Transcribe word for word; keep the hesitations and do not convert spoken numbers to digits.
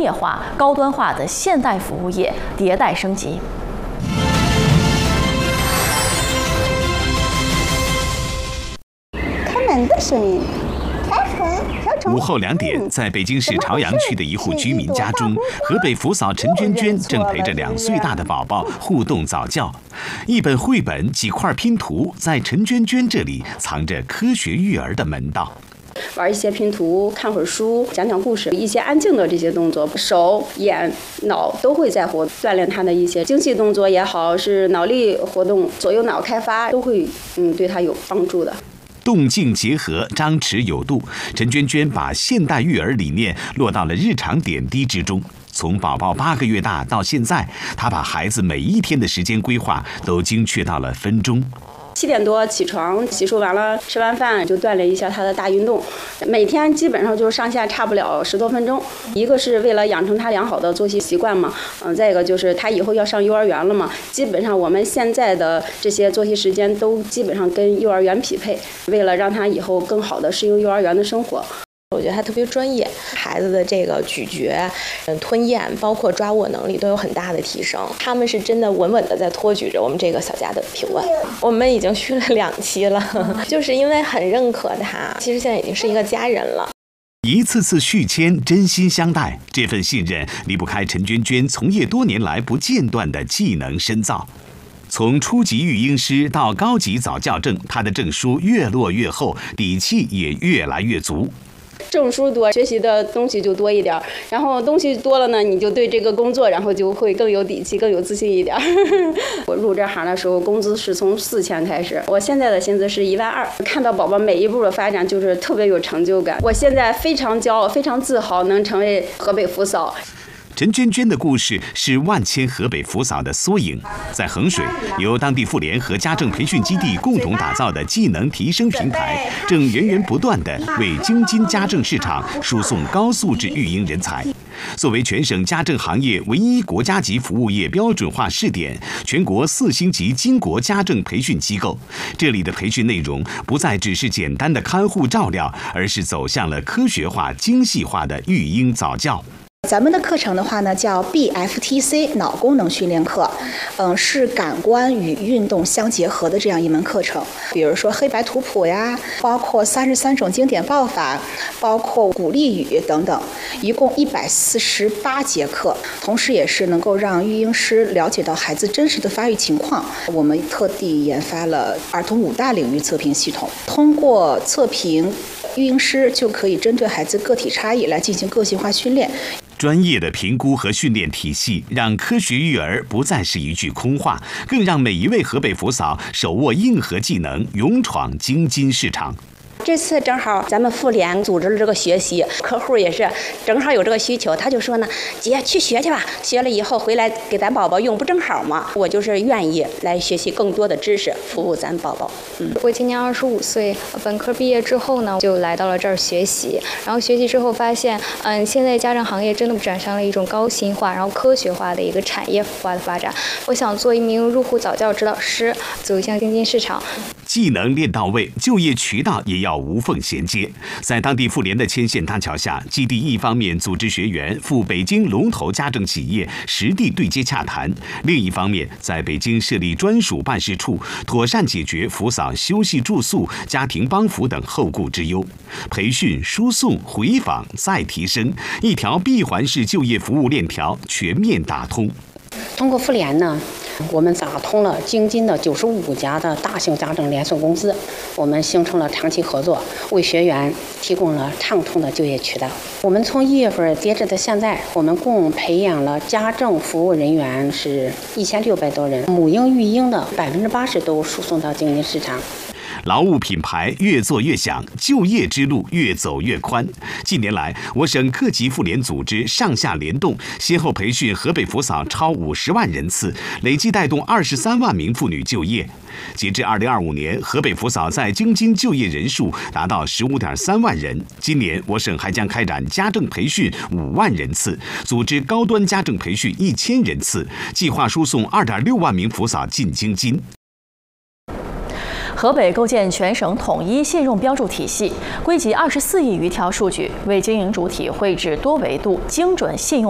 业化、高端化的现代服务业迭代升级。 开门的声音。 午后两点，在北京市朝阳区的一户居民家中，河北福嫂陈娟娟正陪着两岁大的宝宝互动早教。一本绘本，几块拼图，在陈娟娟这里藏着科学育儿的门道。 玩一些拼图，看会儿书，讲讲故事，一些安静的这些动作，手、眼、脑都会在活，锻炼他的一些精细动作也好，是脑力活动、左右脑开发，都会嗯对他有帮助的。 动静结合，张弛有度。陈娟娟把现代育儿理念落到了日常点滴之中。从宝宝八个月大到现在，她把孩子每一天的时间规划都精确到了分钟。 七点多起床，洗漱完了，吃完饭就锻炼一下他的大运动。每天基本上就是上下差不了十多分钟。一个是为了养成他良好的作息习惯嘛，嗯，再一个就是他以后要上幼儿园了嘛。基本上我们现在的这些作息时间都基本上跟幼儿园匹配，为了让他以后更好的适应幼儿园的生活。 我觉得他特别专业，孩子的这个咀嚼、嗯吞咽，包括抓握能力都有很大的提升。他们是真的稳稳的在托举着我们这个小家的平稳。我们已经续了两期了，就是因为很认可他，其实现在已经是一个家人了。 一次次续签，真心相待，这份信任离不开陈娟娟从业多年来不间断的技能深造。从初级育婴师到高级早教证，她的证书越落越厚，底气也越来越足。 证书多，学习的东西就多一点，然后东西多了呢，你就对这个工作，然后就会更有底气、更有自信一点。我入这行的时候，工资是从四千开始，我现在的薪资是一万二。看到宝宝每一步的发展，就是特别有成就感。我现在非常骄傲、非常自豪，能成为河北福嫂。 陈娟娟的故事是万千河北福嫂的缩影。在衡水，由当地妇联和家政培训基地共同打造的技能提升平台，正源源不断地为京津家政市场输送高素质育婴人才。作为全省家政行业唯一国家级服务业标准化试点、全国四星级金国家政培训机构，这里的培训内容不再只是简单的看护照料，而是走向了科学化、精细化的育婴早教。 咱们的课程的话呢，叫 B F T C 脑功能训练课，嗯，是感官与运动相结合的这样一门课程。比如说黑白图谱呀，包括三十三种经典抱法，包括鼓励语等等，一共一百四十八节课。同时，也是能够让育婴师了解到孩子真实的发育情况。我们特地研发了儿童五大领域测评系统，通过测评，育婴师就可以针对孩子个体差异来进行个性化训练。 专业的评估和训练体系，让科学育儿不再是一句空话，更让每一位河北福嫂手握硬核技能，勇闯京津市场。 这次正好咱们妇联组织了这个学习，客户也是正好有这个需求，他就说呢，姐去学去吧，学了以后回来给咱宝宝用，不正好吗？我就是愿意来学习更多的知识，服务咱宝宝。 嗯，我今年二十五岁，本科毕业之后呢，就来到了这儿学习，然后学习之后发现，嗯，现在家政行业真的转向了一种高新化，然后科学化的一个产业化的发展。我想做一名入户早教指导师，走向京津市场。 技能练到位，就业渠道也要无缝衔接。在当地妇联的牵线搭桥下，基地一方面组织学员赴北京龙头家政企业实地对接洽谈，另一方面在北京设立专属办事处，妥善解决福嫂休息住宿、家庭帮扶等后顾之忧。培训、输送、回访再提升，一条闭环式就业服务链条全面打通。 通过妇联呢，我们打通了京津的九十五家的大型家政连锁公司，我们形成了长期合作，为学员提供了畅通的就业渠道。我们从一月份截止到现在，我们共培养了家政服务人员是一千六百多人，母婴育婴的百分之八十都输送到京津市场。 劳务品牌越做越响，就业之路越走越宽。近年来，我省各级妇联组织上下联动，先后培训河北福嫂超五十万人次，累计带动二十三万名妇女就业。截至二零二五年，河北福嫂在京津就业人数达到十五点三万人。今年，我省还将开展家政培训五万人次，组织高端家政培训一千人次，计划输送二点六万名福嫂进京津。 河北构建全省统一信用标注体系，归集二十四亿余条数据，为经营主体绘制多维度、精准信用